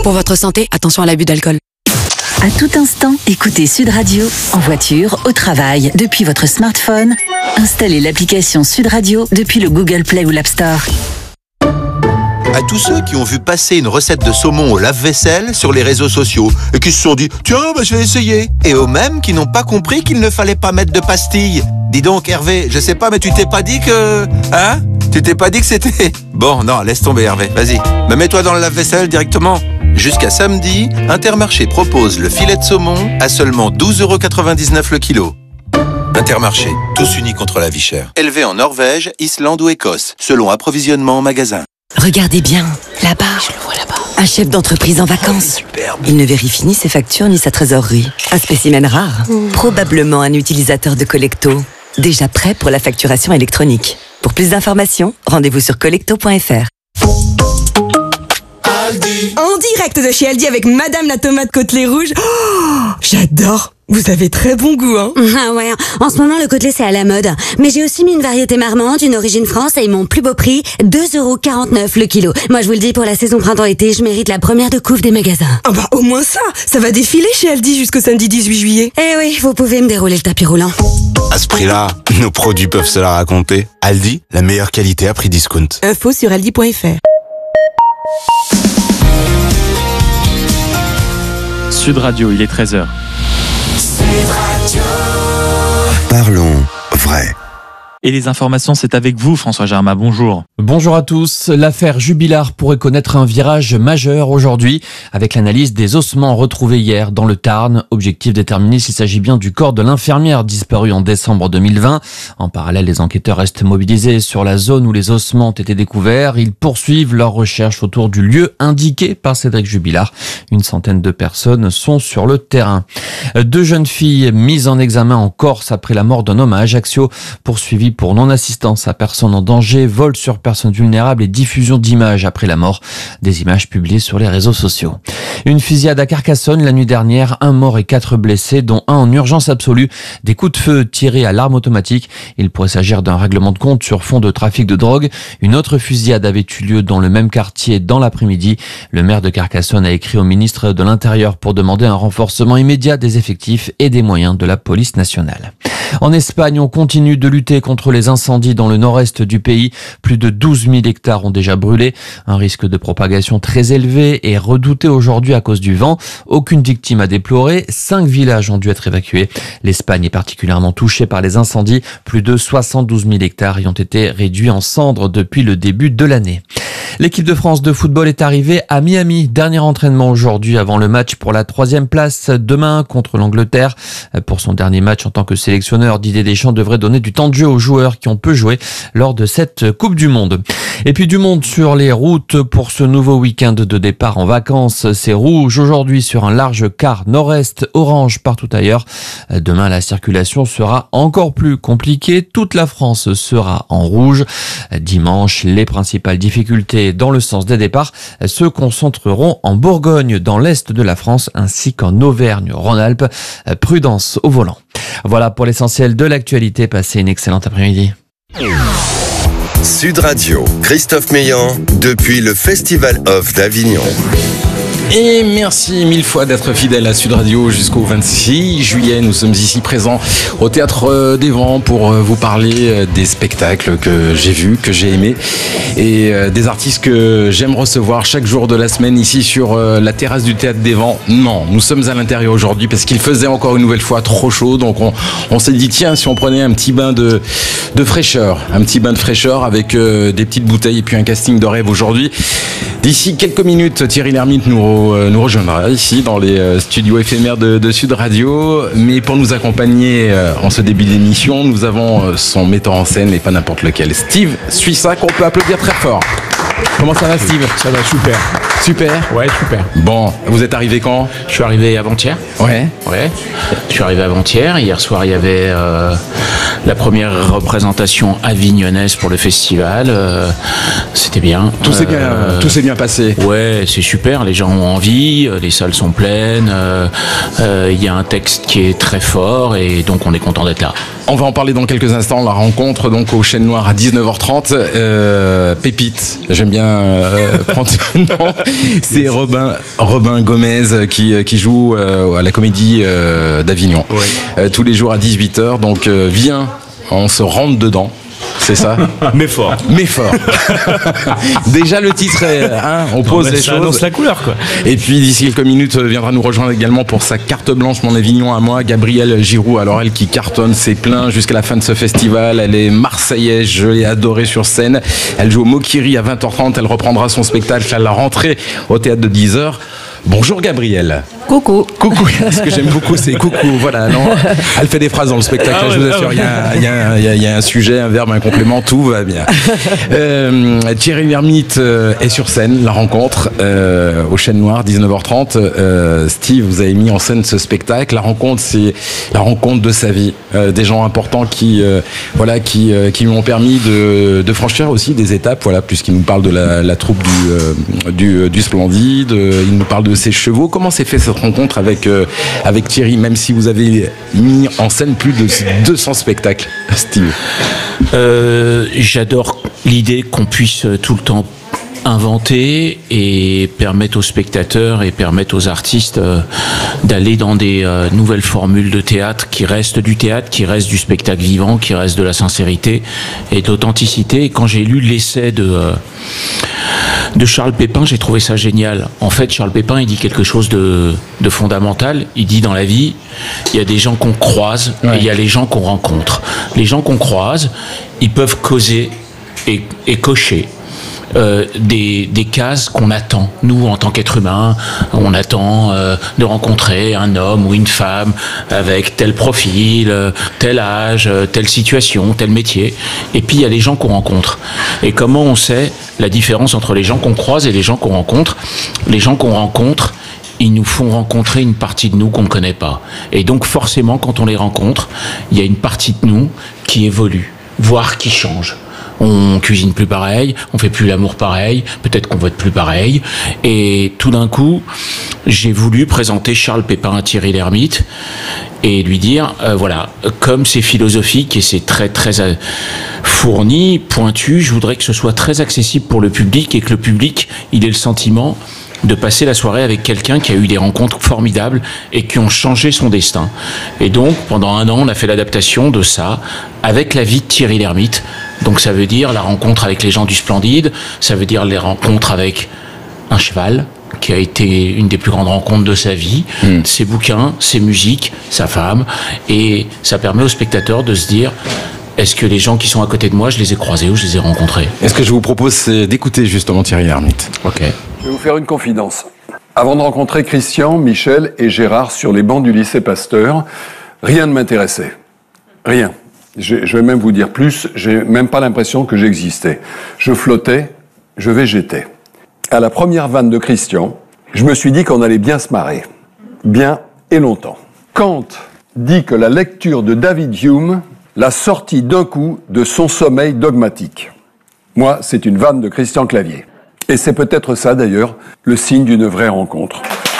Pour votre santé, attention à l'abus d'alcool. À tout instant, écoutez Sud Radio, en voiture, au travail, depuis votre smartphone. Installez l'application Sud Radio depuis le Google Play ou l'App Store. À tous ceux qui ont vu passer une recette de saumon au lave-vaisselle sur les réseaux sociaux et qui se sont dit « Tiens, je vais essayer ». Et aux mêmes qui n'ont pas compris qu'il ne fallait pas mettre de pastilles. Dis donc Hervé, je sais pas, mais tu t'es pas dit que... Hein ? Tu t'es pas dit que c'était... Bon, non, laisse tomber Hervé, vas-y. Mais mets-toi dans le lave-vaisselle directement. Jusqu'à samedi, Intermarché propose le filet de saumon à seulement 12,99€ le kilo. Intermarché, tous unis contre la vie chère. Élevé en Norvège, Islande ou Écosse, selon approvisionnement en magasin. Regardez bien, là-bas. Je le vois là-bas. Un chef d'entreprise en vacances. Superbe. Il ne vérifie ni ses factures ni sa trésorerie. Un spécimen rare. Probablement un utilisateur de Collecto. Déjà prêt pour la facturation électronique. Pour plus d'informations, rendez-vous sur collecto.fr. En direct de chez Aldi avec Madame la tomate côtelée rouge. Oh, j'adore. Vous avez très bon goût, hein. Ah ouais, en ce moment le côtelé c'est à la mode. Mais j'ai aussi mis une variété marmande, une origine France et mon plus beau prix, 2,49€ le kilo. Moi je vous le dis, pour la saison printemps-été, je mérite la première de couve des magasins. Ah bah au moins ça va défiler chez Aldi jusqu'au samedi 18 juillet. Eh oui, vous pouvez me dérouler le tapis roulant. À ce prix-là, nos produits peuvent se la raconter. Aldi, la meilleure qualité à prix discount. Info sur aldi.fr. Sud Radio, il est 13h. Parlons vrai. Et les informations, c'est avec vous, François Germain. Bonjour. Bonjour à tous. L'affaire Jubilard pourrait connaître un virage majeur aujourd'hui avec l'analyse des ossements retrouvés hier dans le Tarn. Objectif déterminer s'il s'agit bien du corps de l'infirmière disparue en décembre 2020. En parallèle, les enquêteurs restent mobilisés sur la zone où les ossements ont été découverts. Ils poursuivent leurs recherches autour du lieu indiqué par Cédric Jubilard. Une centaine de personnes sont sur le terrain. 2 jeunes filles mises en examen en Corse après la mort d'un homme à Ajaccio, poursuivies pour non-assistance à personne en danger, vol sur personnes vulnérables et diffusion d'images après la mort. Des images publiées sur les réseaux sociaux. Une fusillade à Carcassonne la nuit dernière, 1 mort et 4 blessés, dont 1 en urgence absolue. Des coups de feu tirés à l'arme automatique. Il pourrait s'agir d'un règlement de compte sur fond de trafic de drogue. Une autre fusillade avait eu lieu dans le même quartier dans l'après-midi. Le maire de Carcassonne a écrit au ministre de l'Intérieur pour demander un renforcement immédiat des effectifs et des moyens de la police nationale. En Espagne, on continue de lutter contre les incendies dans le nord-est du pays. Plus de 12 000 hectares ont déjà brûlé. Un risque de propagation très élevé est redouté aujourd'hui à cause du vent. Aucune victime à déplorer. 5 villages ont dû être évacués. L'Espagne est particulièrement touchée par les incendies. Plus de 72 000 hectares y ont été réduits en cendres depuis le début de l'année. L'équipe de France de football est arrivée à Miami. Dernier entraînement aujourd'hui avant le match pour la 3e place demain contre l'Angleterre. Pour son dernier match en tant que sélectionneur, Didier Deschamps devrait donner du temps de jeu aux joueurs qui ont peu joué lors de cette Coupe du Monde. Et puis du monde sur les routes pour ce nouveau week-end de départ en vacances. C'est rouge aujourd'hui sur un large quart nord-est, orange partout ailleurs. Demain, la circulation sera encore plus compliquée. Toute la France sera en rouge. Dimanche, les principales difficultés dans le sens des départs se concentreront en Bourgogne, dans l'est de la France, ainsi qu'en Auvergne-Rhône-Alpes. Prudence au volant. Voilà pour l'essentiel de l'actualité. Passez une excellente après-midi. Sud Radio, Christophe Meillan, depuis le Festival Off d'Avignon. Et merci 1000 fois d'être fidèle à Sud Radio jusqu'au 26 juillet. Nous sommes ici présents au Théâtre des Vents pour vous parler des spectacles que j'ai vus, que j'ai aimés et des artistes que j'aime recevoir chaque jour de la semaine ici sur la terrasse du Théâtre des Vents. Non, nous sommes à l'intérieur aujourd'hui parce qu'il faisait encore une nouvelle fois trop chaud. Donc on s'est dit tiens, si on prenait un petit bain de fraîcheur, avec des petites bouteilles et puis un casting de rêve aujourd'hui. D'ici quelques minutes, Thierry Lhermitte nous rejoindra ici dans les studios éphémères de Sud Radio. Mais pour nous accompagner en ce début d'émission, nous avons son metteur en scène et pas n'importe lequel, Steve Suissa, qu'on peut applaudir très fort. Comment ça va, Steve ? Ça va super. Super ? Ouais, super. Bon, vous êtes arrivé quand ? Je suis arrivé avant-hier. Ouais. Je suis arrivé avant-hier. Hier soir, il y avait la première représentation avignonnaise pour le festival. C'était bien. Tout s'est bien passé. Ouais, c'est super. Les gens ont envie. Les salles sont pleines. Il y a un texte qui est très fort et donc on est content d'être là. On va en parler dans quelques instants. La rencontre donc au Chêne Noir à 19h30. Pépite, j'aime bien prendre ce nom. C'est Robin Gomez qui joue à la Comédie d'Avignon. Tous les jours à 18h. Donc viens, on se rentre dedans. C'est ça. Mais fort. Déjà le titre est, on pose les choses. Ça annonce la couleur, quoi. Et puis d'ici quelques minutes viendra nous rejoindre également pour sa carte blanche Mon Avignon à moi, Gabrielle Giroux. Alors elle qui cartonne, c'est plein jusqu'à la fin de ce festival. Elle est marseillaise, je l'ai adorée sur scène. Elle joue au Mokiri à 20h30. Elle reprendra son spectacle à la rentrée au théâtre de 10h. Bonjour Gabrielle. Coucou. Ce que j'aime beaucoup, c'est coucou. Voilà, non. Elle fait des phrases dans le spectacle. Je vous assure, il y a un sujet, un verbe, un complément, tout va bien. Thierry Lhermitte est sur scène. La rencontre au Chêne Noir, 19h30. Steve, vous avez mis en scène ce spectacle. La rencontre, c'est la rencontre de sa vie. Des gens importants qui lui ont permis de franchir aussi des étapes. Voilà, puisqu'il nous parle de la troupe du Splendide. Il nous parle de ses chevaux. Comment s'est fait cette rencontre avec Thierry, même si vous avez mis en scène plus de 200 spectacles, Steve? J'adore l'idée qu'on puisse tout le temps inventer et permettre aux spectateurs et permettre aux artistes d'aller dans des nouvelles formules de théâtre qui restent du théâtre, qui restent du spectacle vivant, qui restent de la sincérité et de l'authenticité. Et quand j'ai lu l'essai de Charles Pépin, j'ai trouvé ça génial. En fait, Charles Pépin, il dit quelque chose de fondamental. Il dit dans la vie, il y a des gens qu'on croise et il y a les gens qu'on rencontre. Les gens qu'on croise, ils peuvent causer et cocher des cases qu'on attend. Nous, en tant qu'être humain, on attend de rencontrer un homme ou une femme avec tel profil, tel âge, telle situation, tel métier. Et puis, il y a les gens qu'on rencontre. Et comment on sait la différence entre les gens qu'on croise et les gens qu'on rencontre? Les gens qu'on rencontre, ils nous font rencontrer une partie de nous qu'on ne connaît pas. Et donc, forcément, quand on les rencontre, il y a une partie de nous qui évolue, voire qui change. On cuisine plus pareil, on fait plus l'amour pareil, peut-être qu'on vote plus pareil. Et tout d'un coup, j'ai voulu présenter Charles Pépin à Thierry Lhermitte et lui dire, voilà, comme c'est philosophique et c'est très très fourni, pointu, je voudrais que ce soit très accessible pour le public et que le public, il ait le sentiment de passer la soirée avec quelqu'un qui a eu des rencontres formidables et qui ont changé son destin. Et donc, pendant 1 an, on a fait l'adaptation de ça avec la vie de Thierry Lhermitte. Donc ça veut dire la rencontre avec les gens du Splendide, ça veut dire les rencontres avec un cheval, qui a été une des plus grandes rencontres de sa vie, ses bouquins, ses musiques, sa femme, et ça permet aux spectateurs de se dire, est-ce que les gens qui sont à côté de moi, je les ai croisés ou je les ai rencontrés? Et ce que je vous propose, c'est d'écouter justement Thierry Lhermitte. Ok. Je vais vous faire une confidence. Avant de rencontrer Christian, Michel et Gérard sur les bancs du lycée Pasteur, rien ne m'intéressait. Rien. Je vais même vous dire plus, j'ai même pas l'impression que j'existais. Je flottais, je végétais. À la première vanne de Christian, je me suis dit qu'on allait bien se marrer. Bien et longtemps. Kant dit que la lecture de David Hume l'a sorti d'un coup de son sommeil dogmatique. Moi, c'est une vanne de Christian Clavier. Et c'est peut-être ça, d'ailleurs, le signe d'une vraie rencontre.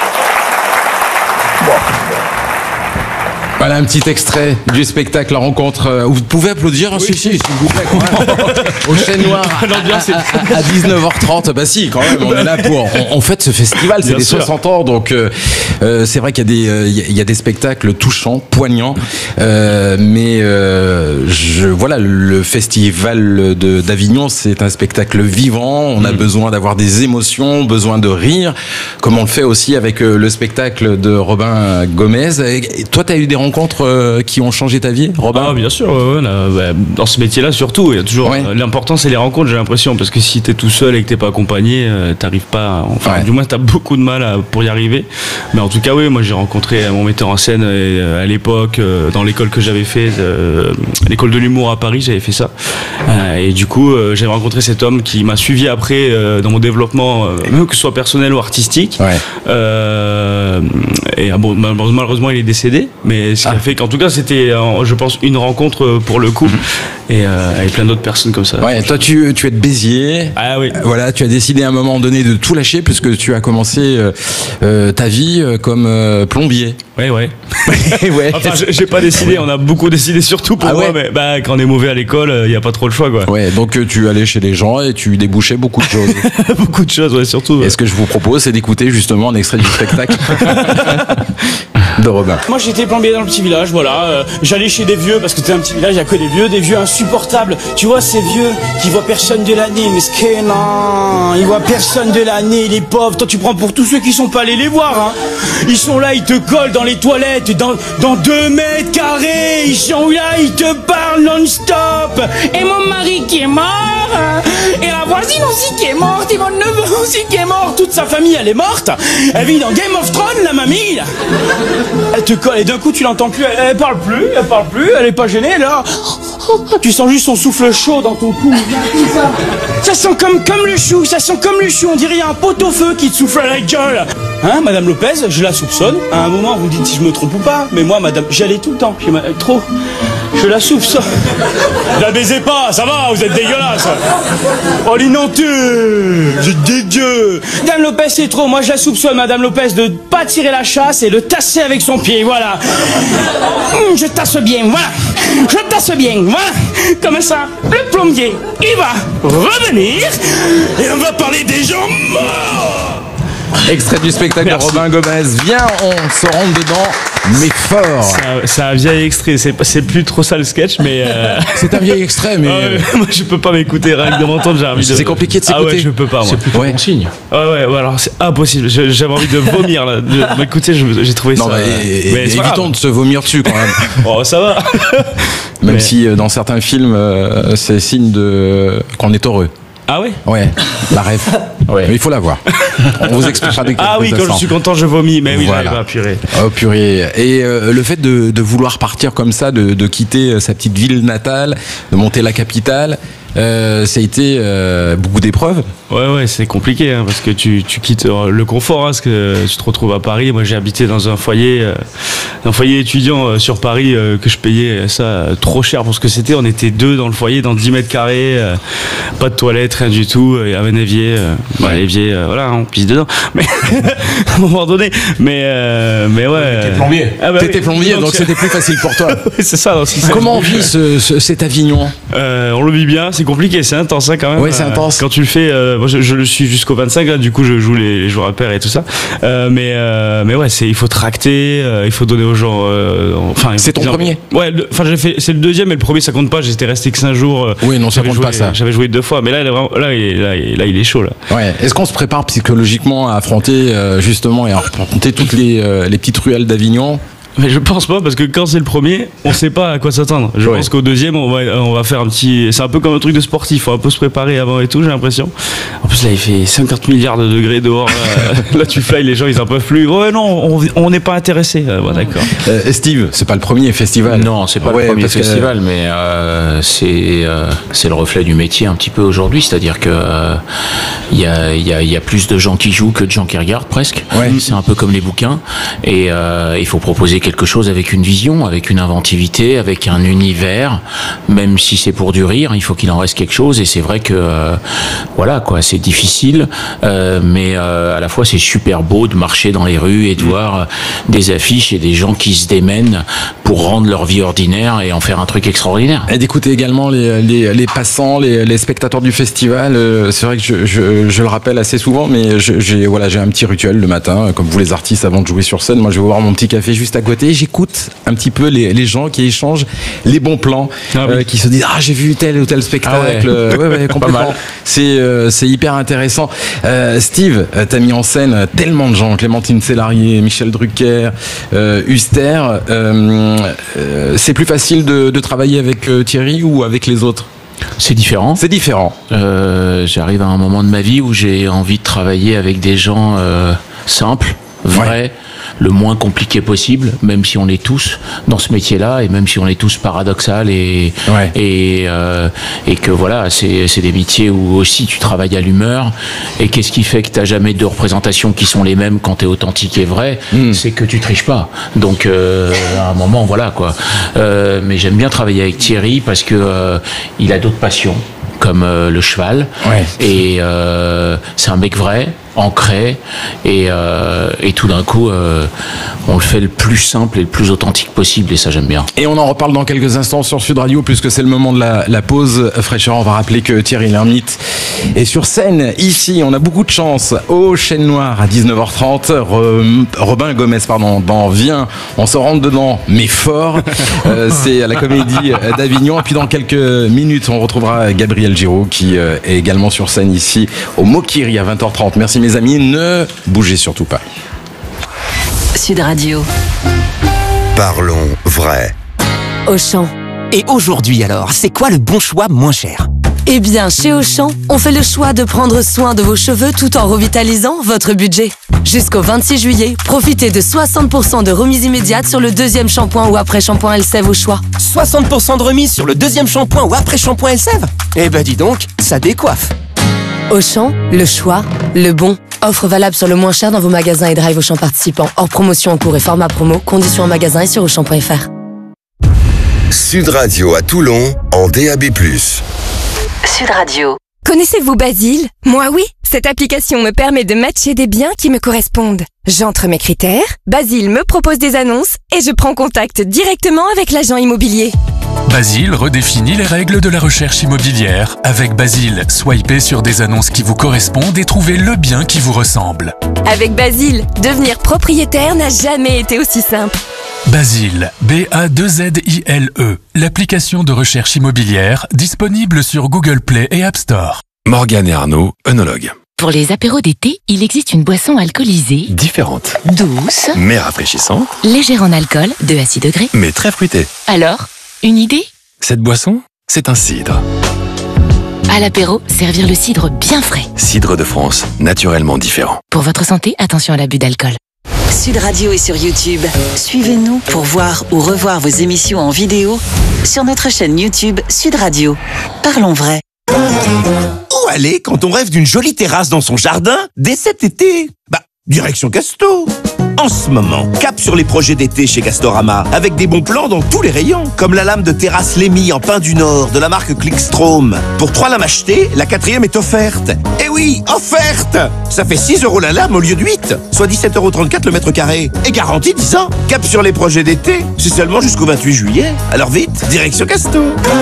Bon. Voilà un petit extrait du spectacle La Rencontre. Vous pouvez applaudir, oui, si, s'il vous plaît. Au Chêne Noir à 19h30. Bah si, quand même, on est là pour... On fête ce festival, c'est les 60 ans, donc c'est vrai qu'il y a des spectacles touchants, poignants, mais voilà, le festival d'Avignon, c'est un spectacle vivant, on a besoin d'avoir des émotions, besoin de rire, comme on le fait aussi avec le spectacle de Robin Gomez. Et toi, tu as eu des rencontres qui ont changé ta vie, Robin? Bien sûr, dans ce métier-là surtout, il y a toujours l'important, c'est les rencontres, j'ai l'impression, parce que si t'es tout seul et que t'es pas accompagné, t'arrives pas, du moins t'as beaucoup de mal pour y arriver. Mais en tout cas, oui, moi j'ai rencontré mon metteur en scène à l'époque, dans l'école que j'avais fait, l'école de l'humour à Paris, j'avais fait ça. Et du coup, j'ai rencontré cet homme qui m'a suivi après dans mon développement, même que ce soit personnel ou artistique. Et bon, malheureusement, il est décédé, mais ce qui a fait qu'en tout cas, c'était, je pense, une rencontre pour le coup. et plein d'autres personnes comme ça. Ouais, toi tu es de Béziers. Ah oui. Voilà, tu as décidé à un moment donné de tout lâcher puisque tu as commencé ta vie comme plombier. Ouais. ouais. Enfin, j'ai pas décidé, on a beaucoup décidé surtout pour moi, mais quand on est mauvais à l'école, il y a pas trop le choix, quoi. Ouais, donc tu allais chez les gens et tu débouchais beaucoup de choses. Beaucoup de choses, ouais, surtout. Et ce que je vous propose, c'est d'écouter justement un extrait du spectacle de Robin. Moi j'étais plombier dans le petit village, voilà. J'allais chez des vieux parce que c'était un petit village, il y a que des vieux insupportables. Tu vois ces vieux qui voient personne de l'année, mais ce que non, ils voient personne de l'année, les pauvres. Toi tu prends pour tous ceux qui sont pas allés les voir, hein. Ils sont là, ils te collent dans les toilettes, dans 2 mètres carrés. Ils sont là, ils te parlent non-stop. Et mon mari qui est mort, et la voisine aussi qui est morte, et mon neveu aussi qui est mort. Toute sa famille elle est morte. Elle vit dans Game of Thrones, la mamie. Elle te colle et d'un coup tu l'entends plus, elle parle plus, elle est pas gênée là. Tu sens juste son souffle chaud dans ton cou. Ça sent comme le chou, on dirait un pot-au-feu qui te souffle à la gueule. Hein, Madame Lopez, je la soupçonne. À un moment, vous me dites si je me trompe ou pas, mais moi, Madame, j'y allais tout le temps. Trop. Je la soupçonne. Ne la baisez pas, ça va, vous êtes dégueulasse. Oh, l'inventure, c'est dégueu. Madame Lopez, c'est trop. Moi, je la soupçonne, Madame Lopez, de pas tirer la chasse et de tasser avec son pied, voilà. Je tasse bien, voilà. Je tasse bien, voilà. Comme ça, le plombier, il va revenir et on va parler des gens morts. Extrait du spectacle de Robin Gomez. Viens, on se rentre dedans, mais fort. C'est un vieil extrait, c'est plus trop ça le sketch, mais... C'est un vieil extrait, mais... moi je peux pas m'écouter, rien que de m'entendre, j'ai envie de... C'est compliqué de s'écouter. Ah ouais, je peux pas, moi. C'est plutôt bon signe. Ouais, alors c'est impossible, j'avais envie de vomir, là. Écoutez, j'ai trouvé ça... Mais évitons de se vomir dessus, quand même. Oh, ça va. Même si, dans certains films, c'est signe qu'on est heureux. Ah ouais? Ouais, la ref. Ouais. Mais il faut la voir. On vous expliquera dès que Ah oui, quand je suis content, je vomis. Mais oui, voilà. j'arrive à purée. Oh purée. Et le fait de vouloir partir comme ça, de quitter sa petite ville natale, de monter la capitale, ça a été beaucoup d'épreuves. Ouais, c'est compliqué hein, parce que tu quittes le confort, hein, parce que tu te retrouves à Paris. Moi, j'ai habité dans un foyer étudiant sur Paris que je payais ça trop cher pour ce que c'était. On était 2 dans le foyer, dans 10 mètres carrés, pas de toilette, rien du tout. Il y avait un évier, l'évier, voilà, on pisse dedans. Mais à un moment donné, mais ouais. T'étais plombier. Ah bah T'étais plombier, donc c'était plus facile pour toi. Oui, c'est ça. Comment on vit cet Avignon? On le vit bien. C'est compliqué, c'est intense hein, quand même. Oui, c'est intense. Quand tu le fais, moi je le suis jusqu'au 25, là, du coup je joue les jours à pair et tout ça. Mais ouais, il faut tracter, il faut donner aux gens. C'est ton premier? Ouais, c'est le deuxième, mais le premier ça compte pas. J'étais resté que 5 jours. Oui, non, ça compte pas ça. J'avais joué 2 fois, mais là il est chaud là. Ouais. Est-ce qu'on se prépare psychologiquement à affronter justement et à affronter toutes les petites ruelles d'Avignon? Mais je pense pas, parce que quand c'est le premier, on sait pas à quoi s'attendre. Je pense qu'au deuxième, on va faire un petit... C'est un peu comme un truc de sportif, faut un peu se préparer avant et tout, j'ai l'impression. En plus là, il fait 50 milliards de degrés dehors. Là, tu fly, les gens, ils en peuvent plus. Ouais, non, on n'est pas intéressé. Bon, d'accord. Steve, c'est pas le premier festival. Non, c'est pas le premier festival, mais c'est le reflet du métier un petit peu aujourd'hui. C'est-à-dire que il y a plus de gens qui jouent que de gens qui regardent presque. Ouais. C'est un peu comme les bouquins. Et il faut proposer quelque chose avec une vision, avec une inventivité, avec un univers, même si c'est pour du rire, il faut qu'il en reste quelque chose. Et c'est vrai que voilà quoi, c'est difficile, mais à la fois c'est super beau de marcher dans les rues et de voir des affiches et des gens qui se démènent pour rendre leur vie ordinaire et en faire un truc extraordinaire. Et d'écouter également les passants, les spectateurs du festival. C'est vrai que je le rappelle assez souvent, mais j'ai un petit rituel le matin, comme vous les artistes, avant de jouer sur scène. Moi, je vais boire mon petit café juste à côté. J'écoute un petit peu les gens qui échangent les bons plans, qui se disent j'ai vu tel ou tel spectacle. Ouais, complètement. C'est hyper intéressant. Steve, t'as mis en scène tellement de gens, Clémentine Célarié, Michel Drucker, Huster. C'est plus facile de travailler avec Thierry ou avec les autres? C'est différent. C'est différent. J'arrive à un moment de ma vie où j'ai envie de travailler avec des gens simples, vrais. le moins compliqué possible, même si on est tous dans ce métier-là et même si on est tous paradoxal et que voilà, c'est des métiers où aussi tu travailles à l'humeur. Et qu'est-ce qui fait que t'as jamais deux représentations qui sont les mêmes quand t'es authentique et vrai? C'est que tu triches pas. Donc à un moment, voilà quoi. Mais j'aime bien travailler avec Thierry parce que il a d'autres passions, comme le cheval. Et c'est un mec vrai, ancré, et tout d'un coup on le fait le plus simple et le plus authentique possible, et ça j'aime bien. Et on en reparle dans quelques instants sur Sud Radio, puisque c'est le moment de la pause fraîcheur. On va rappeler que Thierry Lhermitte est sur scène ici, on a beaucoup de chance, au Chêne Noir à 19h30. Robin Gomez dans Viens, on se rentre dedans mais fort. C'est à la Comédie d'Avignon. Et puis dans quelques minutes on retrouvera Gabriel Giraud qui est également sur scène ici au Mokiri à 20h30. Merci mes amis, ne bougez surtout pas. Sud Radio. Parlons vrai. Auchan. Et aujourd'hui alors, c'est quoi le bon choix moins cher? Eh bien, chez Auchan, on fait le choix de prendre soin de vos cheveux tout en revitalisant votre budget. Jusqu'au 26 juillet, profitez de 60% de remise immédiate sur le deuxième shampoing ou après-shampoing Elseve au choix. 60% de remise sur le deuxième shampoing ou après-shampoing Elseve? Eh ben dis donc, ça décoiffe. Auchan, le choix, le bon. Offre valable sur le moins cher dans vos magasins et drive Auchan participants. Hors promotion en cours et format promo. Conditions en magasin et sur Auchan.fr. Sud Radio à Toulon en DAB+. Sud Radio. Connaissez-vous Basile? Moi oui, cette application me permet de matcher des biens qui me correspondent. J'entre mes critères, Basile me propose des annonces et je prends contact directement avec l'agent immobilier. Basile redéfinit les règles de la recherche immobilière. Avec Basile, swipez sur des annonces qui vous correspondent et trouvez le bien qui vous ressemble. Avec Basile, devenir propriétaire n'a jamais été aussi simple. Basile, B-A-2-Z-I-L-E, l'application de recherche immobilière disponible sur Google Play et App Store. Morgane et Arnaud, œnologues. Pour les apéros d'été, il existe une boisson alcoolisée, Différente, douce, mais rafraîchissante, légère en alcool, 2 à 6 degrés. mais très fruitée. Alors, une idée? Cette boisson, c'est un cidre. À l'apéro, servir le cidre bien frais. Cidre de France, naturellement différent. Pour votre santé, attention à l'abus d'alcool. Sud Radio est sur YouTube. Suivez-nous pour voir ou revoir vos émissions en vidéo sur notre chaîne YouTube Sud Radio. Parlons vrai. Où aller quand on rêve d'une jolie terrasse dans son jardin dès cet été? Direction Casto. En ce moment, cap sur les projets d'été chez Castorama, avec des bons plans dans tous les rayons, comme la lame de terrasse Lémy en pin du Nord de la marque Clickstrom. Pour 3 lames achetées, la 4e est offerte. Eh oui, offerte! Ça fait 6 € la lame au lieu de 8, soit 17,34 € le mètre carré. Et garantie 10 ans. Cap sur les projets d'été, c'est seulement jusqu'au 28 juillet. Alors vite, direction Casto.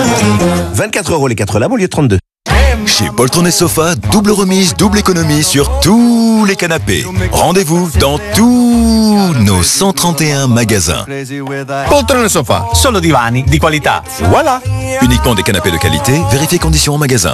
24 € les 4 lames au lieu de 32. Chez Poltron et Sofa, double remise, double économie sur tous les canapés. Rendez-vous dans tous nos 131 magasins. Poltron e Sofa, solo divani di qualità. Voilà. Uniquement des canapés de qualité, vérifiez conditions en magasin.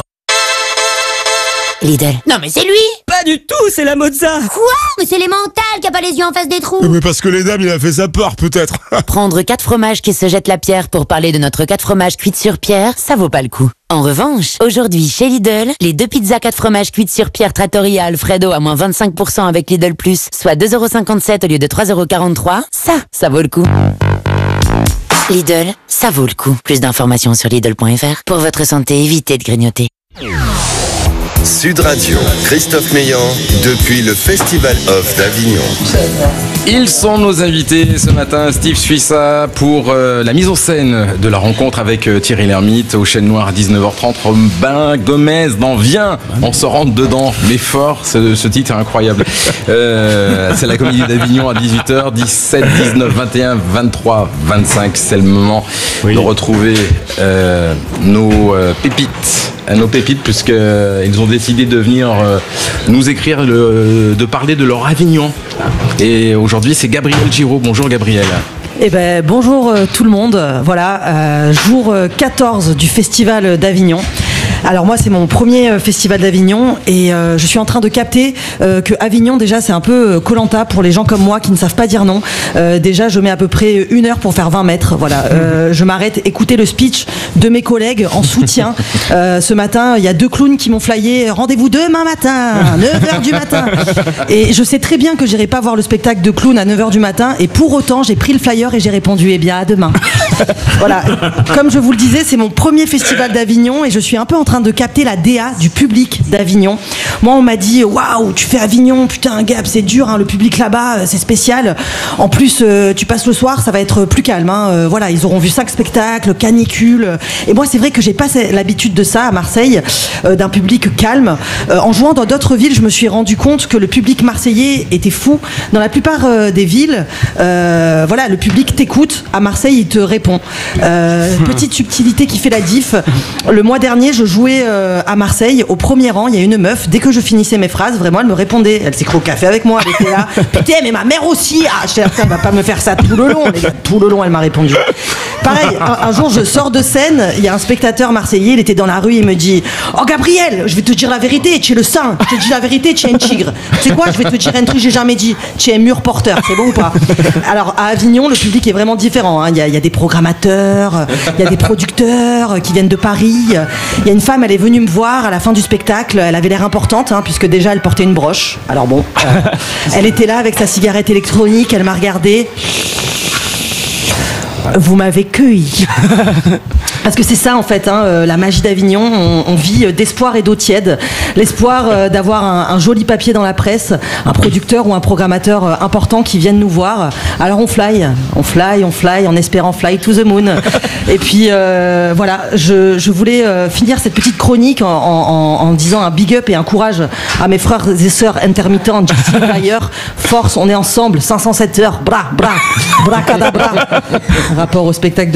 Lidl. Non mais c'est lui! Pas du tout, c'est la Mozza! Quoi? Mais c'est les mentales qui a pas les yeux en face des trous. Mais parce que les dames, il a fait sa peur, peut-être. Prendre 4 fromages qui se jettent la pierre pour parler de notre 4 fromages cuites sur pierre, ça vaut pas le coup. En revanche, aujourd'hui chez Lidl, les 2 pizzas 4 fromages cuites sur pierre Trattoria Alfredo à moins 25% avec Lidl Plus, soit 2,57 € au lieu de 3,43 €, ça vaut le coup. Lidl, ça vaut le coup. Plus d'informations sur Lidl.fr. Pour votre santé, évitez de grignoter. Sud Radio, Christophe Meillan, depuis le Festival Off d'Avignon. Ils sont nos invités ce matin, Steve Suissa pour la mise en scène de la rencontre avec Thierry Lhermitte au Chêne Noir à 19h30. Robin Gomez dans Viens, on se rentre dedans, mais fort, ce titre est incroyable. C'est la Comédie d'Avignon à 18h, 17, 19, 21, 23, 25. C'est le moment de retrouver nos pépites, puisqu'ils ont décidé de venir nous écrire, de parler de leur Avignon. Et aujourd'hui, c'est Gabriel Giraud. Bonjour Gabriel. Eh ben, bonjour tout le monde. Voilà, jour 14 du Festival d'Avignon. Alors moi, c'est mon premier festival d'Avignon et je suis en train de capter que Avignon, déjà, c'est un peu Koh-Lanta pour les gens comme moi qui ne savent pas dire non. Déjà, je mets à peu près 1 heure pour faire 20 mètres. Voilà, je m'arrête écouter le speech de mes collègues en soutien. Ce matin, il y a 2 clowns qui m'ont flyé. Rendez-vous demain matin, 9h du matin. Et je sais très bien que j'irai pas voir le spectacle de clown à 9h du matin. Et pour autant, j'ai pris le flyer et j'ai répondu, eh bien, à demain. Voilà. Comme je vous le disais, c'est mon premier festival d'Avignon et je suis un peu en train de capter la DA du public d'Avignon. Moi, on m'a dit, waouh, tu fais Avignon, putain, Gab, c'est dur, hein, le public là-bas, c'est spécial. En plus, tu passes le soir, ça va être plus calme. Hein. Voilà, ils auront vu 5 spectacles, canicule. Et moi, c'est vrai que j'ai pas l'habitude de ça à Marseille, d'un public calme. En jouant dans d'autres villes, je me suis rendu compte que le public marseillais était fou. Dans la plupart des villes, voilà, le public t'écoute. À Marseille, il te répond. Petite subtilité qui fait la diff. Le mois dernier, je jouais à Marseille, au premier rang, il y a une meuf. Dès que je finissais mes phrases, vraiment, elle me répondait. Elle s'est cru au café avec moi. Elle était là. Putain, mais ma mère aussi. Ah, je elle va pas me faire ça tout le long. Les gars, tout le long, elle m'a répondu. Pareil, un jour, je sors de scène. Il y a un spectateur marseillais. Il était dans la rue. Il me dit, oh Gabriel, je vais te dire la vérité. Tu es le sang. Je te dis la vérité. Tu es un tigre. Tu sais quoi? Je vais te dire un truc que j'ai jamais dit. Tu es un mur porteur. C'est bon ou pas? Alors à Avignon, le public est vraiment différent. Hein. Il y a des programmateurs, il y a des producteurs qui viennent de Paris. Il y a une femme, elle est venue me voir à la fin du spectacle. Elle avait l'air importante, hein, puisque déjà elle portait une broche. Alors bon, elle était là avec sa cigarette électronique. Elle m'a regardé. Vous m'avez cueilli. Parce que c'est ça en fait, hein, la magie d'Avignon, on vit d'espoir et d'eau tiède. L'espoir d'avoir un joli papier dans la presse, un producteur ou un programmateur important qui viennent nous voir. Alors on fly, en espérant fly to the moon. Et puis voilà, je voulais finir cette petite chronique en disant un big up et un courage à mes frères et sœurs intermittents, d'ailleurs. Force, on est ensemble, 507 heures, bracadabra. Rapport au spectacle de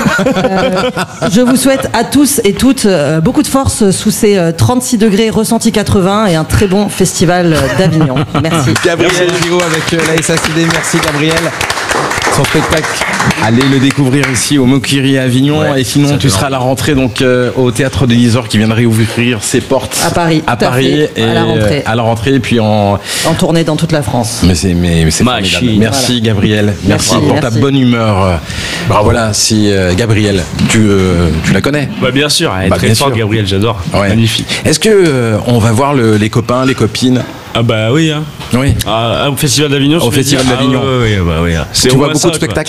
magie. Je vous souhaite à tous et toutes beaucoup de force sous ces 36 degrés ressenti 80 et un très bon festival d'Avignon. Merci. Gabriel Giraud avec la SACD. Merci Gabriel. Son spectacle, allez le découvrir ici au Mokiri à Avignon. Ouais, et sinon, tu seras à la rentrée donc au théâtre de l'Isor qui vient de réouvrir ses portes à Paris. À Paris et à la rentrée et puis en tournée dans toute la France. Mais c'est formidable. Merci voilà. Gabriel. Merci pour ta bonne humeur. Bravo. Voilà, si Gabriel, tu la connais? Bah bien sûr, elle est très forte Gabriel, j'adore. Ouais. Magnifique. Est-ce que on va voir les copains, les copines? Ah bah oui, hein. Oui. Au Festival d'Avignon. Au Festival d'Avignon. Oui. Tu vois beaucoup de spectacles.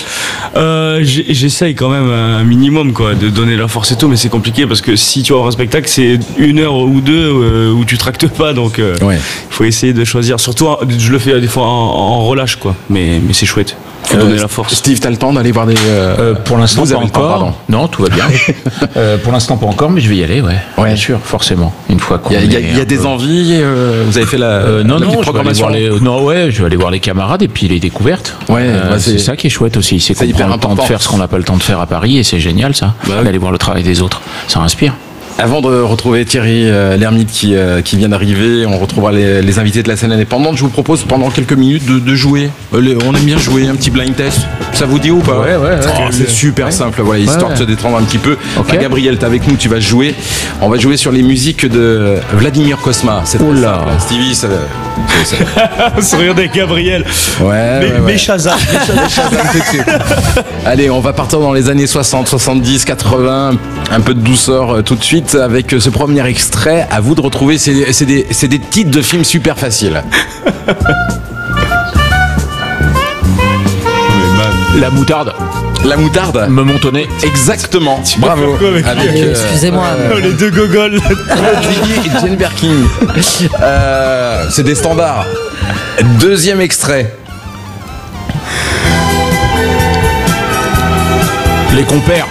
J'essaye quand même un minimum quoi, de donner la force et tout, mais c'est compliqué parce que si tu vas voir un spectacle, c'est 1 heure ou 2 où tu tractes pas, donc il faut essayer de choisir. Surtout, je le fais des fois en relâche quoi, mais c'est chouette. Faut donner la force. Steve, t'as le temps d'aller voir des. Pour l'instant, pas encore. Non, tout va bien. Pour l'instant, pas encore, mais je vais y aller, ouais. Bien sûr, forcément. Une fois qu'on. Il y a des envies. Vous avez fait la. Non, programmation. Je vais aller voir les camarades et puis les découvertes. Ouais. C'est ça qui est chouette aussi. C'est qu'on prend le temps de faire ce qu'on n'a pas le temps de faire à Paris et c'est génial ça. D'aller voir le travail des autres. Ça inspire. Avant de retrouver Thierry Lhermitte qui vient d'arriver, on retrouvera les invités de la scène indépendante. Je vous propose pendant quelques minutes de jouer. On aime bien jouer un petit blind test. Ça vous dit ou pas? Ouais. C'est super simple, voilà, histoire de se détendre un petit peu. Okay. Gabriel, t'es avec nous, tu vas jouer. On va jouer sur les musiques de Vladimir Cosma. Oula, Stevie, ça. Regardez Gabriel. Mais Shazam. Allez, on va partir dans les années 60, 70, 80. Un peu de douceur tout de suite. Avec ce premier extrait, à vous de retrouver, c'est des titres de films super faciles. La moutarde. La moutarde. Me montonner. Exactement. Bravo. Excusez-moi. Les deux gogoles. Et Jane Birkin. C'est des standards. Deuxième extrait. Les compères.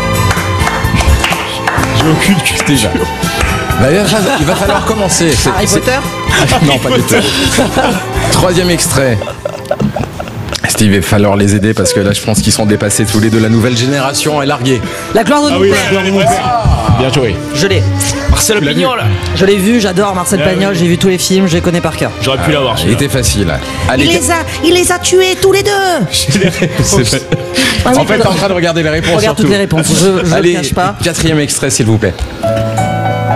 Aucune culture déjà. Il va falloir commencer. Harry Potter. Non, pas du tout. Troisième extrait. Steve, il va falloir les aider parce que là, je pense qu'ils sont dépassés tous les deux. La nouvelle génération est larguée. La gloire de mon père. Bien joué. Je l'ai. Marcel Pagnol. Je l'ai vu, j'adore Marcel Pagnol. J'ai vu tous les films, je les connais par cœur. J'aurais pu l'avoir. Il était facile. Allez, il les a tués tous les deux. En fait, t'es en train de regarder les réponses. Regarde toutes les réponses. Je ne le cache pas. Quatrième extrait, s'il vous plaît.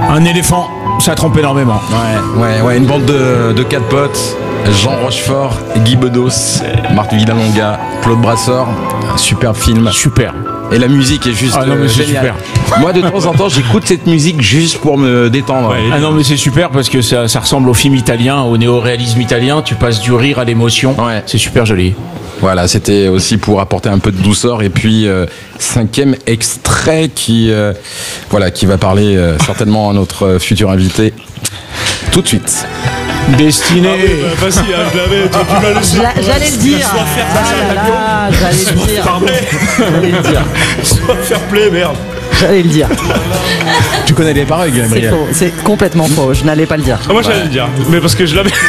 Un éléphant, ça trompe énormément. Ouais, une bande de 4 potes. Jean Rochefort, Guy Bedos, Marc Villalonga, Claude Brasseur. Un superbe film. Super. Et la musique est juste c'est géniale. super. Moi, de temps en temps, j'écoute cette musique juste pour me détendre. Ah non, mais c'est super parce que ça ressemble au film italien, au néo-réalisme italien. Tu passes du rire à l'émotion. Ouais. C'est super joli. Voilà, c'était aussi pour apporter un peu de douceur. Et puis, 5e extrait qui va parler certainement à notre futur invité tout de suite. Destiné. Facile, je l'avais, tu m'as laissé. J'allais le dire. J'allais le dire. Sois fair play, merde. J'allais le dire. Tu connais les paroles, C'est Gabriel? faux, c'est complètement faux. Je n'allais pas le dire. Ah, moi j'allais le dire, mais parce que je l'avais.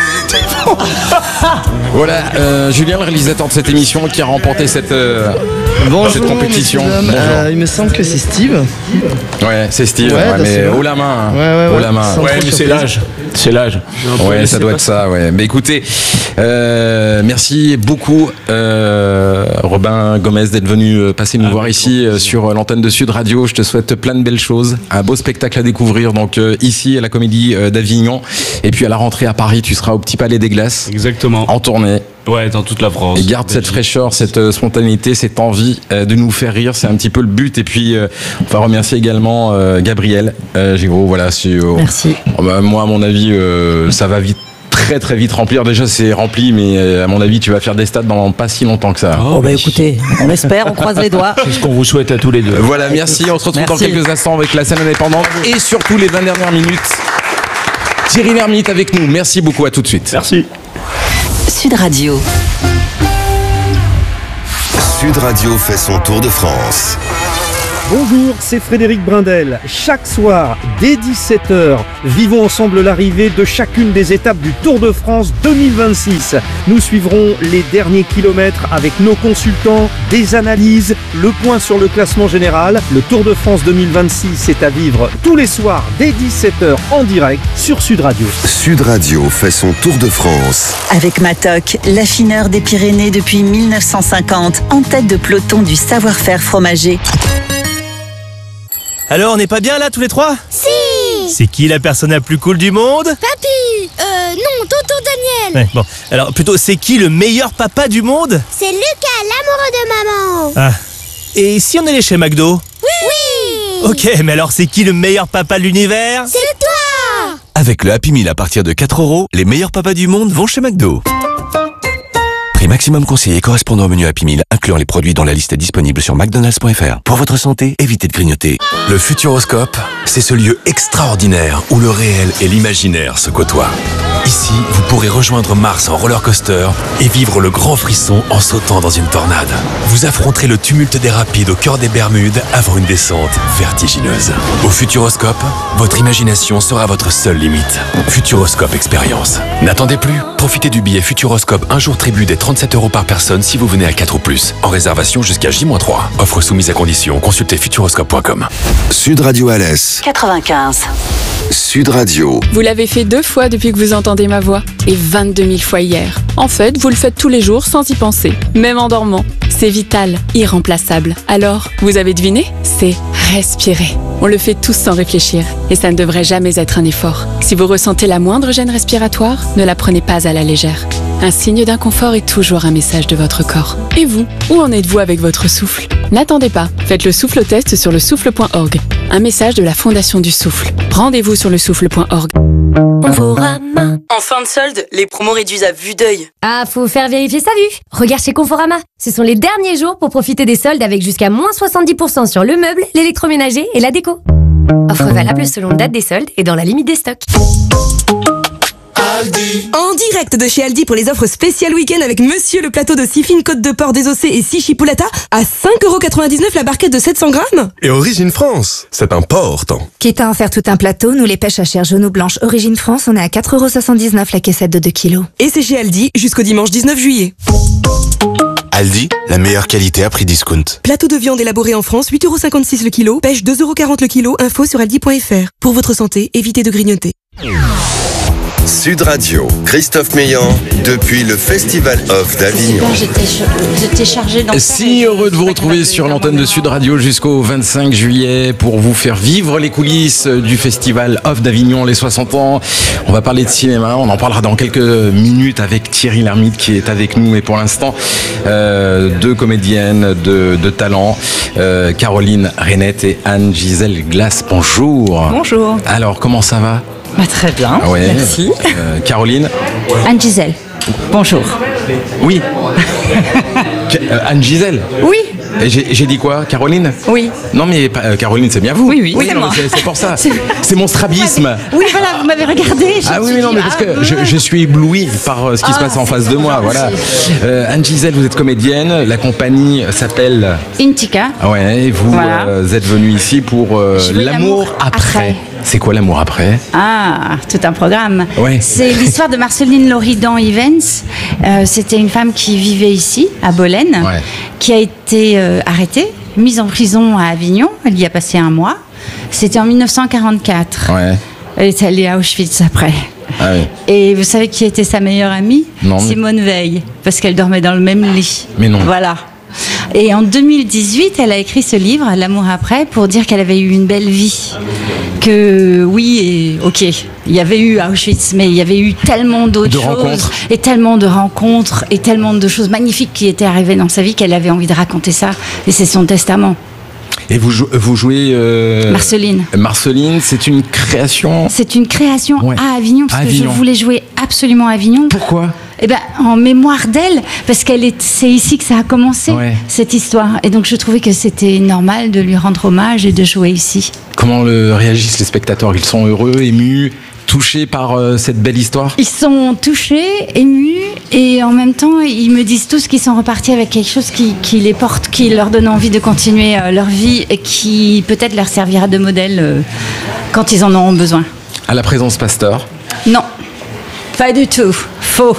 Voilà, Julien, le réalisateur de cette émission, qui a remporté cette compétition. Il me semble que c'est Steve. Ouais, c'est Steve, Ouais, mais c'est haut la main. Ouais. Haut la main. Ouais, mais c'est l'âge. C'est l'âge. Ouais, ça doit être ça, ouais. Mais écoutez, merci beaucoup, Robin Gomez, d'être venu passer nous voir ici sur l'antenne de Sud Radio. Je te souhaite plein de belles choses, un beau spectacle à découvrir, donc ici à la Comédie d'Avignon. Et puis à la rentrée à Paris, tu seras au Petit Palais des Glaces. Exactement. En tournée. Ouais, dans toute la France. Et garde cette fraîcheur, cette spontanéité, cette envie de nous faire rire. C'est un petit peu le but. Et puis, on va remercier également Gabriel Giraud. Voilà, merci. Moi, à mon avis, ça va vite. Très très vite remplir. Déjà c'est rempli, mais à mon avis tu vas faire des stades dans pas si longtemps que ça. Oh bah écoutez, on espère, on croise les doigts. C'est ce qu'on vous souhaite à tous les deux. Voilà, merci. On se retrouve dans quelques instants avec la scène indépendante et surtout les 20 dernières minutes. Thierry Lhermitte avec nous. Merci beaucoup, à tout de suite. Merci. Sud Radio. Sud Radio fait son tour de France. Bonjour, c'est Frédéric Brindel. Chaque soir, dès 17h, vivons ensemble l'arrivée de chacune des étapes du Tour de France 2026. Nous suivrons les derniers kilomètres avec nos consultants, des analyses, le point sur le classement général. Le Tour de France 2026 est à vivre tous les soirs dès 17h en direct sur Sud Radio. Sud Radio fait son Tour de France. Avec Matok, l'affineur des Pyrénées depuis 1950, en tête de peloton du savoir-faire fromager. Alors, on n'est pas bien là tous les trois? Si! C'est qui la personne la plus cool du monde? Papy! Non, tonton Daniel! Ouais, bon, alors plutôt, c'est qui le meilleur papa du monde? C'est Lucas, l'amoureux de maman! Ah. Et si on allait chez McDo? Oui! Ok, mais alors c'est qui le meilleur papa de l'univers? C'est toi! Avec le Happy Meal à partir de 4 €, les meilleurs papas du monde vont chez McDo. Prix maximum conseillé correspondant au menu Happy Meal, incluant les produits dans la liste disponible sur mcdonalds.fr. Pour votre santé, évitez de grignoter. Le Futuroscope, c'est ce lieu extraordinaire où le réel et l'imaginaire se côtoient. Ici, vous pourrez rejoindre Mars en roller coaster et vivre le grand frisson en sautant dans une tornade. Vous affronterez le tumulte des rapides au cœur des Bermudes avant une descente vertigineuse. Au Futuroscope, votre imagination sera votre seule limite. Futuroscope Expérience. N'attendez plus, profitez du billet Futuroscope un jour tribu des 37 € par personne si vous venez à 4 ou plus. En réservation jusqu'à J-3. Offre soumise à condition. Consultez futuroscope.com. Sud Radio Alès. 95. Sud Radio. Vous l'avez fait 2 fois depuis que vous entendez ma voix et 22 000 fois hier. En fait, vous le faites tous les jours sans y penser, même en dormant. C'est vital, irremplaçable. Alors, vous avez deviné? C'est respirer. On le fait tous sans réfléchir et ça ne devrait jamais être un effort. Si vous ressentez la moindre gêne respiratoire, ne la prenez pas à la légère. Un signe d'inconfort est toujours un message de votre corps. Et vous, où en êtes-vous avec votre souffle? N'attendez pas, faites le souffle-test sur le souffle.org. Un message de la Fondation du Souffle. Rendez-vous sur le souffle.org. Conforama. En fin de solde, les promos réduisent à vue d'œil. Ah, faut faire vérifier sa vue. Regarde chez Conforama. Ce sont les derniers jours pour profiter des soldes avec jusqu'à moins 70% sur le meuble, l'électroménager et la déco. Offre valable selon date des soldes et dans la limite des stocks. Aldi. En direct de chez Aldi pour les offres spéciales week-end avec Monsieur le plateau de 6 fines côtes de porc désossées et 6 chipolatas à 5,99 € la barquette de 700 grammes. Et Origine France, c'est important. Quitte à en faire tout un plateau, nous les pêches à chair jaune ou blanche Origine France, on est à 4,79 € la caissette de 2 kilos. Et c'est chez Aldi jusqu'au dimanche 19 juillet. Aldi, la meilleure qualité à prix discount. Plateau de viande élaboré en France, 8,56 € le kilo. Pêche 2,40 € le kilo. Info sur aldi.fr. Pour votre santé, évitez de grignoter. Sud Radio, Christophe Meillan, depuis le Festival Off d'Avignon. J'étais chargé dans... Si heureux de vous retrouver sur l'antenne de Sud Radio jusqu'au 25 juillet pour vous faire vivre les coulisses du Festival Off d'Avignon, les 60 ans. On va parler de cinéma, on en parlera dans quelques minutes avec Thierry Lhermitte qui est avec nous. Mais pour l'instant, deux comédiennes de talent, Caroline Rainette et Anne-Gisèle Glass. Bonjour. Bonjour. Alors, comment ça va ? Très bien, merci. Caroline. Anne-Gisèle, bonjour. Oui. Anne-Gisèle. Oui. Et j'ai dit quoi, Caroline ? Oui. Non mais Caroline, c'est bien vous. Oui, c'est moi. C'est pour ça. C'est mon strabisme. Oui, voilà, vous m'avez regardé. Oui, mais non, mais parce que je suis ébloui par ce qui se passe en face de moi. Voilà. Anne-Gisèle, vous êtes comédienne. La compagnie s'appelle Intica. Ouais, et vous êtes venue ici pour l'amour après. C'est quoi l'amour après ? Tout un programme. Ouais. C'est l'histoire de Marceline Loridan Ivens. C'était une femme qui vivait ici, à Bolène, qui a été arrêtée, mise en prison à Avignon. Elle y a passé 1 mois. C'était en 1944. Ouais. Elle est allée à Auschwitz après. Ah oui. Et vous savez qui était sa meilleure amie ? Non, Simone Veil, parce qu'elle dormait dans le même lit. Mais non. Voilà. Et en 2018, elle a écrit ce livre, L'amour après, pour dire qu'elle avait eu une belle vie. Que oui, il y avait eu Auschwitz, mais il y avait eu tellement d'autres choses. Et tellement de rencontres, et tellement de choses magnifiques qui étaient arrivées dans sa vie qu'elle avait envie de raconter ça. Et c'est son testament. Et vous jouez... Marceline. Marceline, c'est une création... C'est une création à Avignon, parce que je voulais jouer absolument à Avignon. Pourquoi ? En mémoire d'elle, parce c'est ici que ça a commencé, cette histoire. Et donc je trouvais que c'était normal de lui rendre hommage et de jouer ici. Comment réagissent les spectateurs ? Ils sont heureux, émus, touchés par cette belle histoire ? Ils sont touchés, émus, et en même temps, ils me disent tous qu'ils sont repartis avec quelque chose qui les porte, qui leur donne envie de continuer leur vie et qui peut-être leur servira de modèle quand ils en auront besoin. À la présence Pasteur ? Non, pas du tout. Faux.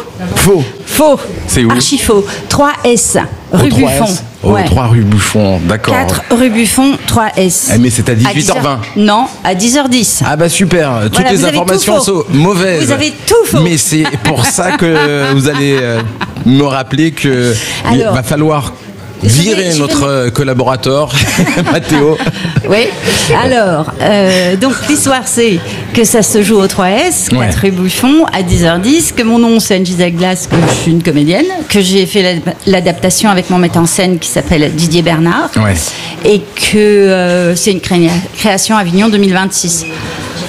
C'est où ? Archi faux. 3S, rue Buffon. 3 rue Buffon, d'accord. 4 rue Buffon, 3S. Mais c'est à 18h20. Non, à 10h10. Ah bah super, toutes les informations sont mauvaises. Vous avez tout faux. Mais c'est pour ça que vous allez me rappeler que il va falloir virer notre collaborateur, Mathéo. Oui, alors, donc l'histoire c'est que ça se joue au 3S, 4 rue Buffon, à 10h10, que mon nom c'est Anne-Gisèle Glass, que je suis une comédienne, que j'ai fait l'adaptation avec mon metteur en scène qui s'appelle Didier Bernard, et que c'est une création Avignon 2026. Encore ?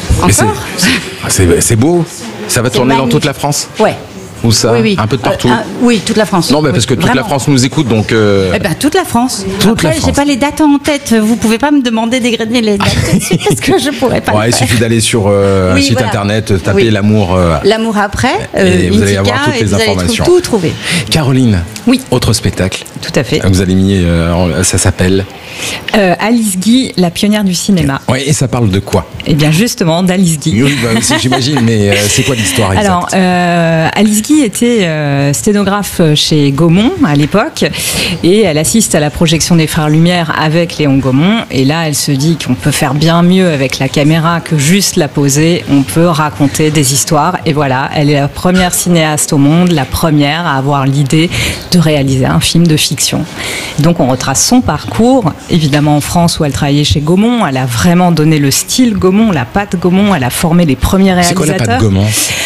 C'est beau, ça va tourner dans toute la France ? Ouais. Où ça ? Oui. Un peu de partout. Oui, toute la France. Non, mais parce que toute la France nous écoute, donc... toute la France. Après, j'ai pas les dates en tête. Vous pouvez pas me demander d'égrener les dates tout de suite parce que je pourrais pas le faire. Il suffit d'aller sur un site internet, taper l'amour... L'amour après, et vous allez avoir toutes les informations. Vous allez tout trouver. Caroline, oui. Autre spectacle. Tout à fait. Vous avez mis... ça s'appelle... Alice Guy, la pionnière du cinéma. Oui, et ça parle de quoi ? Eh bien, justement, d'Alice Guy. Oui, j'imagine, mais c'est quoi l'histoire exacte ? Alors, Alice Guy était sténographe chez Gaumont à l'époque, et elle assiste à la projection des Frères Lumière avec Léon Gaumont, et là, elle se dit qu'on peut faire bien mieux avec la caméra que juste la poser, on peut raconter des histoires, et voilà, elle est la première cinéaste au monde, la première à avoir l'idée de réaliser un film de fiction. Donc, on retrace son parcours, évidemment en France où elle travaillait chez Gaumont, elle a vraiment donné le style Gaumont, la patte Gaumont, elle a formé les premiers réalisateurs. C'est quoi la patte Gaumont ?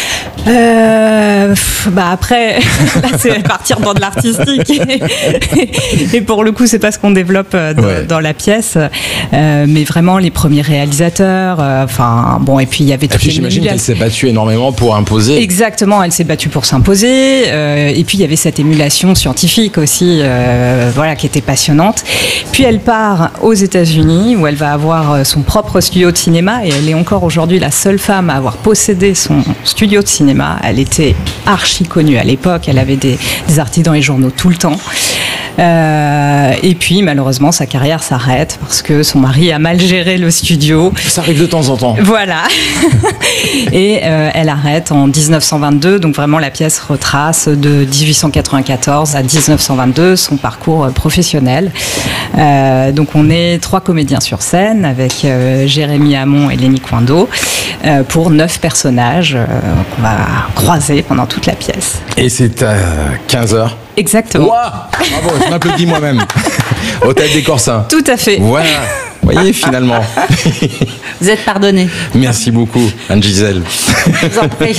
Après, là, c'est partir dans de l'artistique. Et pour le coup, c'est pas ce qu'on développe dans la pièce. Mais vraiment, les premiers réalisateurs. Et puis il y avait toutes les j'imagine qu'elle s'est battue énormément pour imposer. Exactement, elle s'est battue pour s'imposer. Et puis il y avait cette émulation scientifique aussi, qui était passionnante. Puis elle part aux États-Unis où elle va avoir son propre studio de cinéma, et elle est encore aujourd'hui la seule femme à avoir possédé son studio de cinéma. Elle était archi connue à l'époque, elle avait des articles dans les journaux tout le temps. Et puis malheureusement sa carrière s'arrête parce que son mari a mal géré le studio. Ça arrive de temps en temps. Voilà. Et elle arrête en 1922, donc vraiment la pièce retrace de 1894 à 1922 son parcours professionnel. Donc on est 3 comédiens sur scène avec Jérémy Hamon et Lénie Coindeau pour 9 personnages qu'on va croiser pendant toute la pièce. Et c'est à 15h. Exactement. Wow, bravo, je m'applaudis moi-même. Hôtel des Corsins. Tout à fait. Voilà. Vous voyez, finalement. Vous êtes pardonné. Merci beaucoup, Anne-Gisèle. Je vous en prie.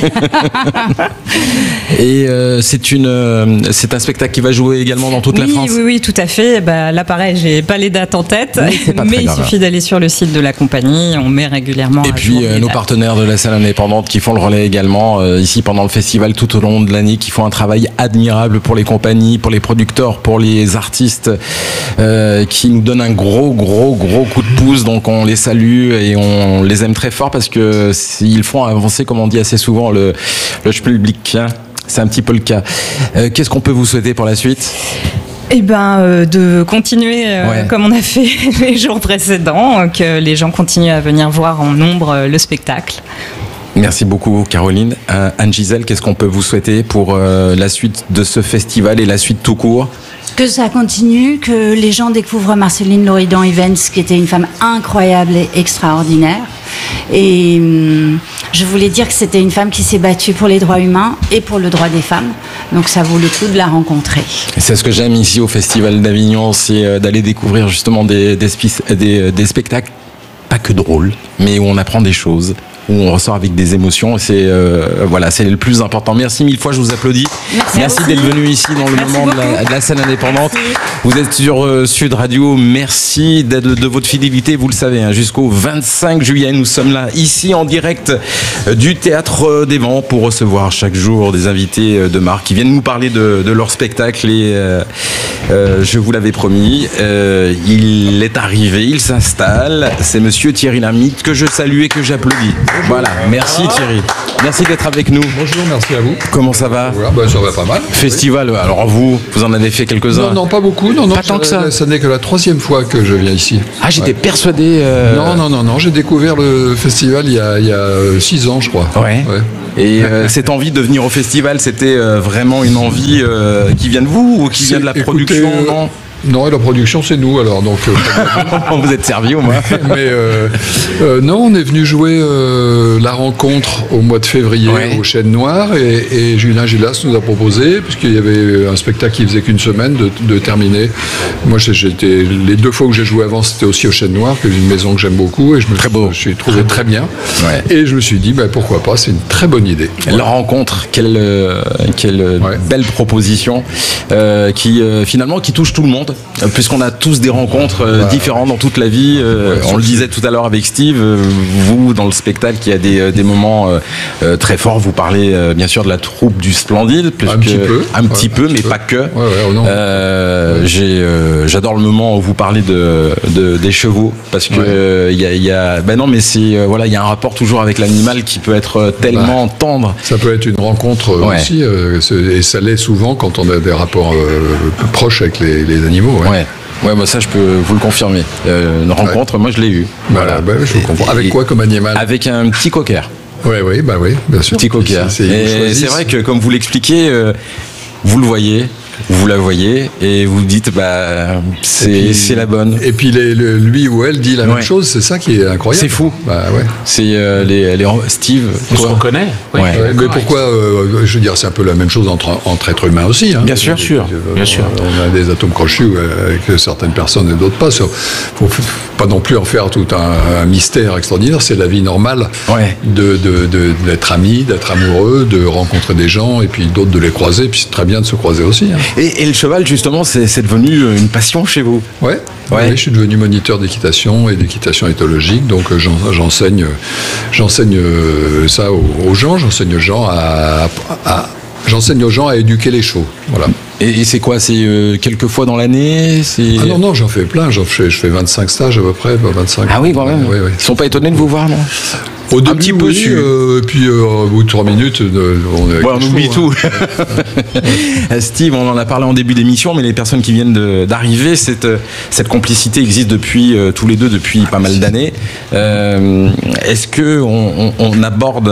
Et c'est un spectacle qui va jouer également dans toute la France. Oui, tout à fait. Là, pareil, j'ai pas les dates en tête, mais il suffit d'aller sur le site de la compagnie. On met régulièrement. Et puis nos partenaires de la scène indépendante qui font le relais également ici pendant le festival tout au long de l'année, qui font un travail admirable pour les compagnies, pour les producteurs, pour les artistes, qui nous donnent un gros coup de pouce. Donc on les salue et on les aime très fort parce que ils font avancer, comme on dit assez souvent, le public. C'est un petit peu le cas. Qu'est-ce qu'on peut vous souhaiter pour la suite ? De continuer comme on a fait les jours précédents, que les gens continuent à venir voir en nombre le spectacle. Merci beaucoup Caroline. Anne-Gisèle, qu'est-ce qu'on peut vous souhaiter pour la suite de ce festival et la suite tout court ? Que ça continue, que les gens découvrent Marceline Loridan-Ivens, qui était une femme incroyable et extraordinaire. Et je voulais dire que c'était une femme qui s'est battue pour les droits humains et pour le droit des femmes. Donc ça vaut le coup de la rencontrer. C'est ce que j'aime ici au Festival d'Avignon, c'est d'aller découvrir justement des spectacles, pas que drôles, mais où on apprend des choses, où on ressort avec des émotions. C'est le plus important. Merci 1000 fois, je vous applaudis. Merci d'être venu ici dans le moment de la scène indépendante. Merci. Vous êtes sur Sud Radio. Merci de votre fidélité. Vous le savez, jusqu'au 25 juillet, nous sommes là, ici en direct du Théâtre des Vents, pour recevoir chaque jour des invités de marque qui viennent nous parler de leur spectacle. Et je vous l'avais promis, il est arrivé, il s'installe. C'est monsieur Thierry Lhermitte, que je salue et que j'applaudis. Voilà, merci Thierry. Merci d'être avec nous. Bonjour, merci à vous. Comment ça va ? Ça va pas mal. Festival, alors vous en avez fait quelques-uns ? Non, pas beaucoup. Non, pas tant que ça. Ça n'est que la 3e fois que je viens ici. Ah, j'étais persuadé... Non, j'ai découvert le festival il y a 6 ans, je crois. Ouais. Et cette envie de venir au festival, c'était vraiment une envie qui vient de vous ou qui vient de la production, non ? Non, et la production, c'est nous, alors. Donc, vous êtes servi au moins. Mais non, on est venu jouer la rencontre au mois de février au Chêne Noir, et Julien Gilas nous a proposé, puisqu'il y avait un spectacle qui faisait qu'une semaine, de terminer. Moi, les 2 fois où j'ai joué avant, c'était aussi au Chêne Noir, qui est une maison que j'aime beaucoup, et je me suis trouvé très bien. Ouais. Et je me suis dit, pourquoi pas, c'est une très bonne idée. La rencontre, quelle belle proposition, qui finalement qui touche tout le monde. Puisqu'on a tous des rencontres différentes dans toute la vie. On le disait tout à l'heure avec Steve, vous dans le spectacle il y a des moments très forts. Vous parlez bien sûr de la troupe du Splendide, un petit peu, mais pas que. J'adore le moment où vous parlez des chevaux, parce que il y a un rapport toujours avec l'animal qui peut être tellement tendre. Ça peut être une rencontre aussi, et ça l'est souvent quand on a des rapports proches avec les animaux. Ça je peux vous le confirmer. Une rencontre, moi je l'ai eue. Je comprends. Avec quoi comme animal ? Avec un petit cocker. Oui, bien sûr. Petit cocker. Et c'est vrai que comme vous l'expliquez, vous le voyez. Vous la voyez et vous dites c'est la bonne. Et puis lui ou elle dit la même chose, c'est ça qui est incroyable. C'est fou. C'est Steve. On se reconnaît. Mais pourquoi je veux dire, c'est un peu la même chose entre êtres humains aussi. Bien sûr. On a des atomes crochus avec certaines personnes et d'autres pas. Faut pas non plus en faire tout un mystère extraordinaire. C'est la vie normale d'être ami, d'être amoureux, de rencontrer des gens et puis d'autres de les croiser. Puis c'est très bien de se croiser aussi. Et le cheval, justement, c'est devenu une passion chez vous ? Oui, je suis devenu moniteur d'équitation et d'équitation éthologique, donc j'enseigne ça aux gens, j'enseigne aux gens à éduquer les chevaux, voilà. Et c'est quoi ? C'est quelques fois dans l'année ? Ah non, j'en fais plein. Je fais 25 stages à peu près. 25. Ah oui, quand même. Oui. Ils ne sont pas étonnés de vous voir, non ? Au début, petit peu su. Puis au bout de 3 minutes, on oublie tout. Steve, on en a parlé en début d'émission, mais les personnes qui viennent d'arriver, cette complicité existe depuis tous les deux depuis pas mal d'années. Est-ce que on aborde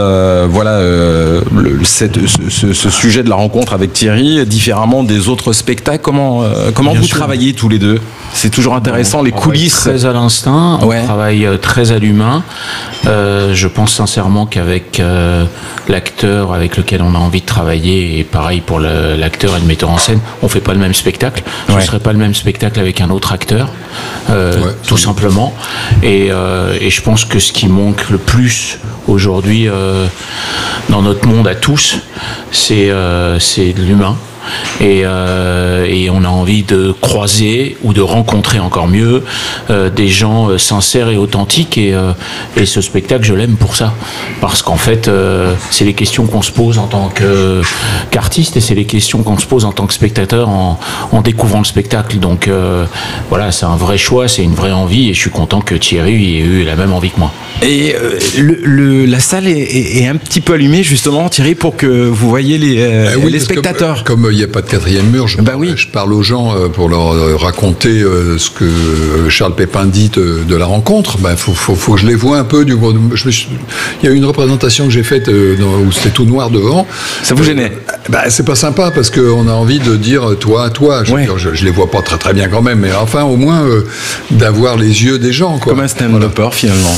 ce sujet de la rencontre avec Thierry différemment des autres spectacles? Comment vous travaillez tous les deux? C'est toujours intéressant, les coulisses. Très à l'instinct, on travaille très à l'humain. Je pense sincèrement qu'avec l'acteur avec lequel on a envie de travailler, et pareil pour l'acteur et le metteur en scène, on fait pas le même spectacle. Ce serait pas le même spectacle avec un autre acteur, tout simplement. Et je pense que ce qui manque le plus aujourd'hui dans notre monde à tous, c'est l'humain. Et on a envie de croiser ou de rencontrer encore mieux des gens sincères et authentiques, et ce spectacle je l'aime pour ça, parce qu'en fait c'est les questions qu'on se pose en tant qu'artiste, et c'est les questions qu'on se pose en tant que spectateur en découvrant le spectacle. Donc voilà, c'est un vrai choix, c'est une vraie envie, et je suis content que Thierry ait eu la même envie que moi. Et la salle est un petit peu allumée justement, Thierry, pour que vous voyez les spectateurs. Comme il n'y a pas de quatrième mur, je parle aux gens pour leur raconter ce que Charles Pépin dit de la rencontre. Faut que je les vois un peu. Il y a une représentation que j'ai faite où c'était tout noir devant. Ça vous gênait? C'est pas sympa, parce qu'on a envie de dire toi. Je les vois pas très très bien quand même, mais enfin au moins d'avoir les yeux des gens, quoi. Comme un stand-upper finalement.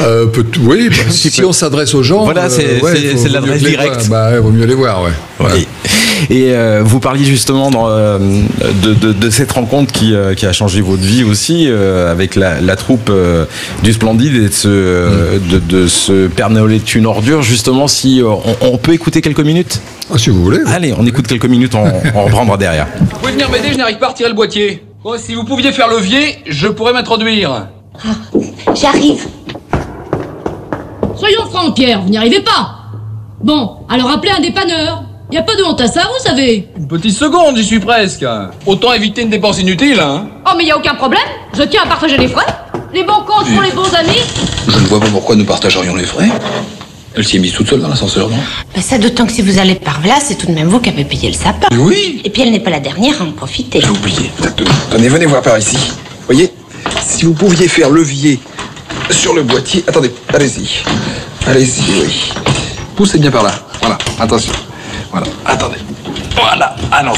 Si on s'adresse aux gens, c'est l'adresse directe. Vaut mieux les voir, Oui. Et vous parliez justement de cette rencontre qui a changé votre vie aussi, avec la troupe du Splendide, et de ce Père Noël est une ordure. Justement, si on peut écouter quelques minutes? Si vous voulez. Allez, on écoute quelques minutes, on reprendra derrière. Vous pouvez venir m'aider, je n'arrive pas à retirer le boîtier. Bon, si vous pouviez faire levier, je pourrais m'introduire. J'arrive. Soyons francs, Pierre, vous n'y arrivez pas. Bon, alors appelez un dépanneur. Y a pas de honte à ça, vous savez. Une petite seconde, j'y suis presque. Autant éviter une dépense inutile, hein. Oh, mais y a aucun problème. Je tiens à partager les frais. Les bons comptes pour les bons amis. Je ne vois pas pourquoi nous partagerions les frais. Elle s'y est mise toute seule dans l'ascenseur, non? Ça, d'autant que si vous allez par là, c'est tout de même vous qui avez payé le sapin. Oui. Et puis elle n'est pas la dernière à en profiter. J'ai oublié. Tenez, venez voir par ici. Voyez, si vous pouviez faire levier sur le boîtier. Attendez, allez-y. Allez-y, oui. Poussez bien par là. Voilà, attention. Voilà, attendez. Voilà. Ah non,